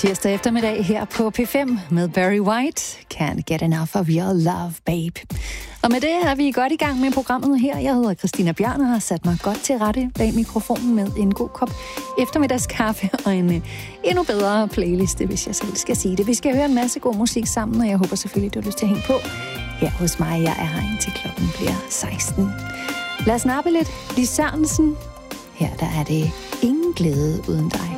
Tirsdag eftermiddag her på P5 med Barry White. Can't get enough of your love, babe. Og med det er vi godt i gang med programmet her. Jeg hedder Christina Bjørn og har sat mig godt til rette bag mikrofonen med en god kop eftermiddagskaffe og en endnu bedre playliste, hvis jeg selv skal sige det. Vi skal høre en masse god musik sammen, og jeg håber selvfølgelig, du har lyst til at hænge på her hos mig. Jeg er her indtil klokken bliver 16. Lad os nappe lidt. Lis Sørensen. Her der er det ingen glæde uden dig.